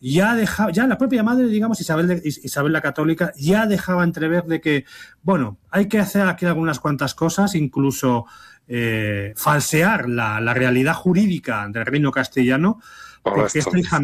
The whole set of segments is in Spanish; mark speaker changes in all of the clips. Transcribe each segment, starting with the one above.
Speaker 1: ya la propia madre, digamos, Isabel la Católica, ya dejaba entrever de que, bueno, hay que hacer aquí algunas cuantas cosas, incluso falsear la realidad jurídica del reino castellano, porque esta hija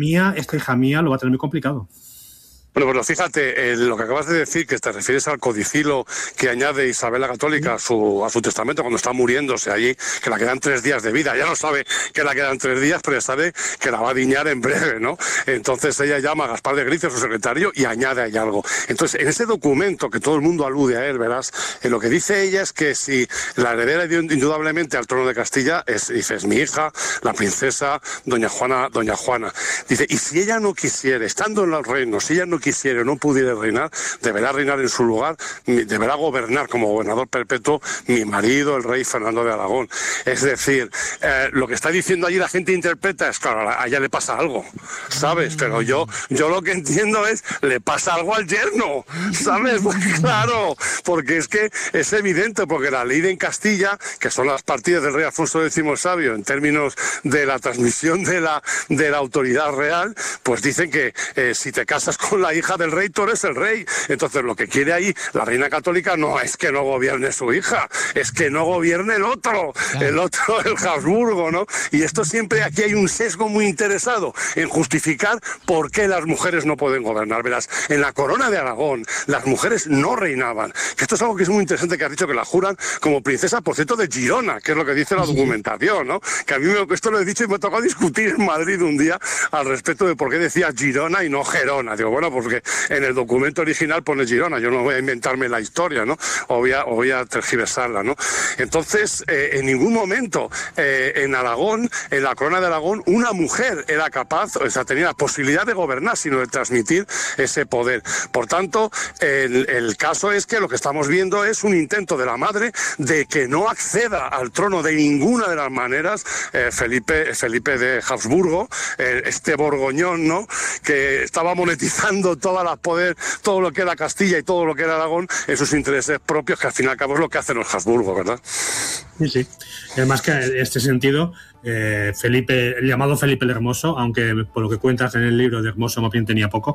Speaker 1: mía lo va a tener muy complicado.
Speaker 2: Bueno, pues fíjate, lo que acabas de decir, que te refieres al codicilo que añade Isabel la Católica a su testamento cuando está muriéndose allí, que la quedan 3 días de vida. Ya no sabe que la quedan 3 días, pero ya sabe que la va a diñar en breve, ¿no? Entonces ella llama a Gaspar de Gricia, su secretario, y añade ahí algo. Entonces, en ese documento, que todo el mundo alude a él, verás, lo que dice ella es que si la heredera indudablemente al trono de Castilla es mi hija, la princesa Doña Juana. Dice, y si ella no quisiera, estando en los reinos, si ella no quisiera o no pudiera reinar, deberá reinar en su lugar, deberá gobernar como gobernador perpetuo mi marido, el rey Fernando de Aragón. Es decir, lo que está diciendo allí la gente interpreta es, claro, a ella le pasa algo, ¿sabes? Pero yo lo que entiendo es, le pasa algo al yerno, ¿sabes? Pues claro, porque es que es evidente, porque la ley en Castilla, que son las partidas del rey Alfonso X el Sabio, en términos de la transmisión de la autoridad real, pues dicen que si te casas con la hija del rey, tú eres el rey. Entonces lo que quiere ahí la reina católica no es que no gobierne su hija, es que no gobierne el otro, el Habsburgo, ¿no? Y esto siempre, aquí hay un sesgo muy interesado en justificar por qué las mujeres no pueden gobernar. Verás, en la corona de Aragón las mujeres no reinaban, que esto es algo que es muy interesante, que has dicho, que la juran como princesa, por cierto, de Girona, que es lo que dice la documentación, ¿no? Que a mí esto lo he dicho y me tocó discutir en Madrid un día al respecto de por qué decía Girona y no Gerona. Digo, bueno, porque en el documento original pone Girona, yo no voy a inventarme la historia, ¿no? O voy a tergiversarla, ¿no? Entonces, en ningún momento en Aragón, en la corona de Aragón, una mujer era capaz, o sea, tenía la posibilidad de gobernar, sino de transmitir ese poder. Por tanto, el caso es que lo que estamos viendo es un intento de la madre de que no acceda al trono de ninguna de las maneras Felipe de Habsburgo, este borgoñón, ¿no? Que estaba monetizando todo lo que era Castilla y todo lo que era Aragón en sus intereses propios, que al fin y al cabo es lo que hacen los Habsburgo, ¿verdad?
Speaker 1: Sí. Y además que en este sentido, el llamado Felipe el Hermoso, aunque por lo que cuentas en el libro de Hermoso más bien tenía poco.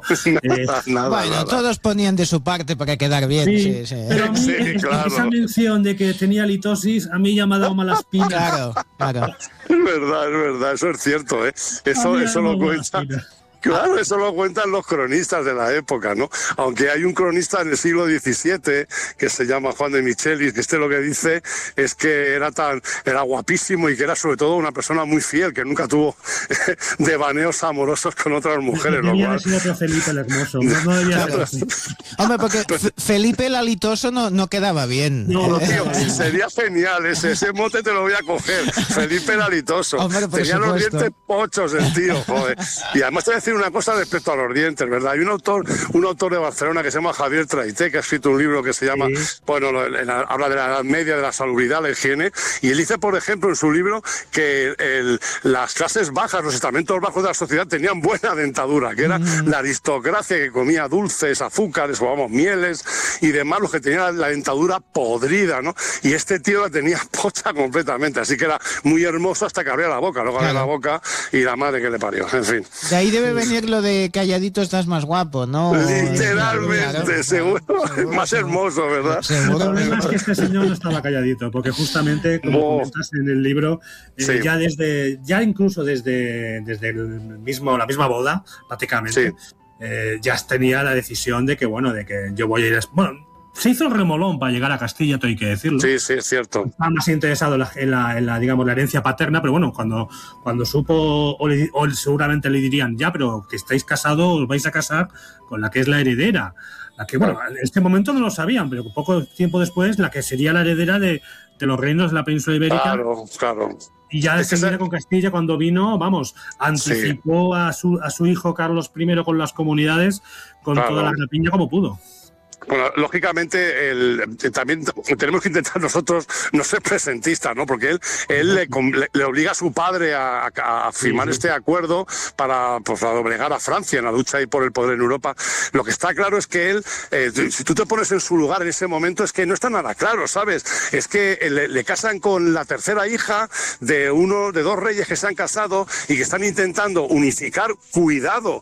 Speaker 3: Nada. Todos ponían de su parte para quedar bien. Sí.
Speaker 1: Pero a mí, claro, esa mención de que tenía litosis, a mí ya me ha dado malas pinas.
Speaker 3: Claro.
Speaker 2: Es verdad, eso es cierto, ¿eh? Eso lo cuenta. Claro, eso lo cuentan los cronistas de la época, ¿no? Aunque hay un cronista en el siglo XVII que se llama Juan de Michelis, que lo que dice es que era guapísimo y que era sobre todo una persona muy fiel, que nunca tuvo devaneos amorosos con otras mujeres.
Speaker 1: Debía haber sido otro Felipe el Hermoso, no debía ser así.
Speaker 3: Hombre, porque Felipe el Alitoso no quedaba bien.
Speaker 2: No, tío, sería genial, ese mote te lo voy a coger, Felipe el Alitoso.
Speaker 3: Hombre,
Speaker 2: tenía los dientes pochos el tío, joder. Y además te voy a decir una cosa respecto a los dientes, ¿verdad? Hay un autor de Barcelona que se llama Javier Traité, que ha escrito un libro que se llama, habla de la Edad Media, de la salubridad, la higiene, y él dice, por ejemplo, en su libro que las clases bajas, los estamentos bajos de la sociedad tenían buena dentadura, que era la aristocracia que comía dulces, azúcares, mieles y demás, los que tenían la dentadura podrida, ¿no? Y este tío la tenía pocha completamente, así que era muy hermoso hasta que abría la boca, luego abría la boca y la madre que le parió, en fin.
Speaker 3: De ahí debe venir lo de calladito estás más guapo, ¿no?
Speaker 2: Literalmente, seguro. Más hermoso, ¿verdad?
Speaker 1: El problema es que este señor no estaba calladito, porque justamente, como comentas en el libro, ya incluso desde la misma boda, prácticamente, ya tenía la decisión de que yo voy a ir... Se hizo el remolón para llegar a Castilla, todo hay que decirlo.
Speaker 2: Sí, es cierto.
Speaker 1: Estaba más interesado en la herencia paterna, pero bueno, cuando supo, o seguramente le dirían, ya, pero que estáis casados, os vais a casar con la que es la heredera. La que, en este momento no lo sabían, pero poco tiempo después, la que sería la heredera de los reinos de la península ibérica.
Speaker 2: Claro.
Speaker 1: Y ya enseguida con Castilla, cuando vino, anticipó a su hijo Carlos I con las comunidades, con toda la rapiña como pudo.
Speaker 2: Bueno, lógicamente también tenemos que intentar nosotros no ser presentistas, ¿no? Porque él le obliga a su padre a firmar este acuerdo para doblegar a Francia en la lucha ahí por el poder en Europa. Lo que está claro es que él, si tú te pones en su lugar en ese momento, es que no está nada claro, ¿sabes? Es que le casan con la tercera hija de dos reyes que se han casado y que están intentando unificar, cuidado,